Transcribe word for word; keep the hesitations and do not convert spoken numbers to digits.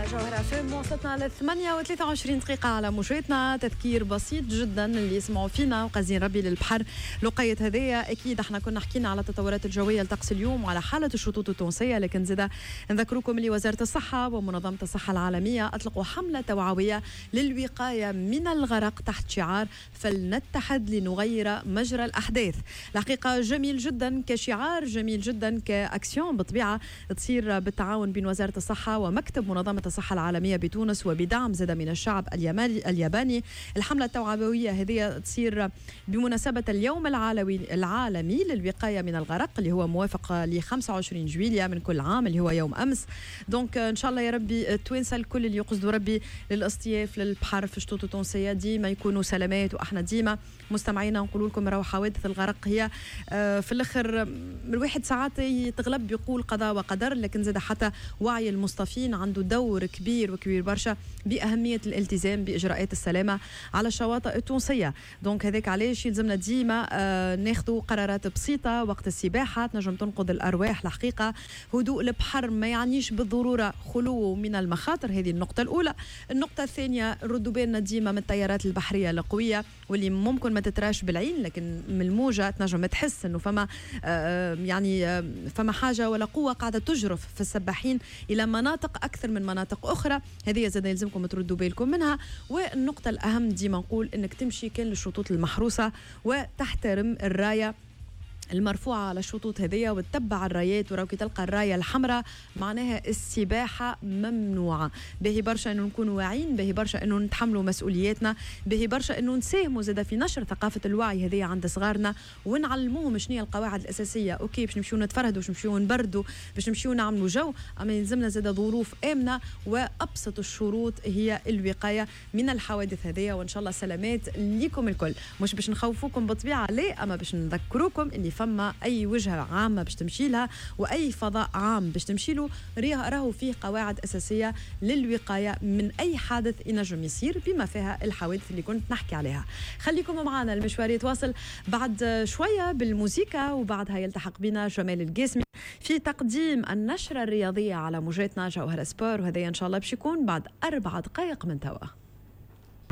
جوهرة فيم وصلتنا على ثمانية وثلاثة وعشرين دقيقة على موجاتنا. تذكير بسيط جدا اللي يسمعوا فينا وقازين ربي للبحر لقية هذية. أكيد احنا كنا حكينا على التطورات الجوية لطقس اليوم وعلى حالة الشطوط التونسية، لكن زيدا نذكركم اللي وزارة الصحة ومنظمة الصحة العالمية أطلقوا حملة توعوية للوقاية من الغرق تحت شعار فلنتحد لنغير مجرى الأحداث. الحقيقة جميل جدا كشعار، جميل جدا كأكسيون بطبيعة تصير بالتعاون بين وزارة الصحة ومكتب منظمة الصحة العالمية بتونس وبدعم زاد من الشعب الياباني. الحملة التوعوية هذه تصير بمناسبة اليوم العالمي العالمي للوقاية من الغرق اللي هو موافق ل خمسة وعشرين جويلية من كل عام اللي هو يوم أمس. دونك إن شاء الله يا ربي التوانسة الكل اللي يقصدوا ربي للاصطياف للبحر في الشطوط التونسية ديما يكونوا سلامات. وإحنا ديما مستمعينا نقول لكم راهو حوادث الغرق هي في الآخر الواحد ساعات تغلب يقول قضاء وقدر، لكن زاد حتى وعي المصطفين عنده دور كبير وكبير برشا بأهمية الالتزام بإجراءات السلامة على الشواطئ التونسية. دونك هذاك علاش يلزمنا ديما آه ناخذوا قرارات بسيطة وقت السباحة تنجم تنقذ الأرواح. الحقيقة هدوء البحر ما يعنيش بالضرورة خلو من المخاطر، هذه النقطة الأولى. النقطة الثانية ردوا بالنا ديما من التيارات البحرية القوية واللي ممكن ما تتراش بالعين، لكن من الموجة تنجم تحس إنه فما آه يعني آه فما حاجة ولا قوة قاعدة تجرف في السباحين إلى مناطق أكثر من مناطق أخرى. هذه زاد يلزمكم تردوا بالكم منها. والنقطة الأهم ديما نقول إنك تمشي كان للشطوط المحروسة وتحترم الراية المرفوعة على الشطوط هذية وتتبع الرايات. وراوكي تلقى الراية الحمراء معناها السباحة ممنوعة. باهي برشا انه نكونوا واعيين، باهي برشا انه نتحملوا مسؤولياتنا، باهي برشا انه نساهموا زاده في نشر ثقافة الوعي هذية عند صغارنا ونعلموهم شنو هي القواعد الأساسية. اوكي باش نمشيو نتفرهدوا، باش نمشيو نبردوا، باش نمشيو نعملوا جو، اما يلزمنا زاده ظروف آمنة وأبسط الشروط هي الوقاية من الحوادث هذية. وان شاء الله سلامات ليكم الكل، مش باش نخوفوكم بطبيعة لا، اما باش نذكروكم اني فما أي وجهة عامة باش تمشي لها وأي فضاء عام باش تمشي له راهو فيه قواعد أساسية للوقاية من أي حادث ينجم يصير بما فيها الحوادث اللي كنت نحكي عليها. خليكم معنا، المشوار يتواصل بعد شوية بالموسيقى وبعدها يلتحق بنا جمال القاسمي في تقديم النشرة الرياضية على موجاتنا جوهرة سبور، وهذا إن شاء الله باش يكون بعد أربع دقائق من توا.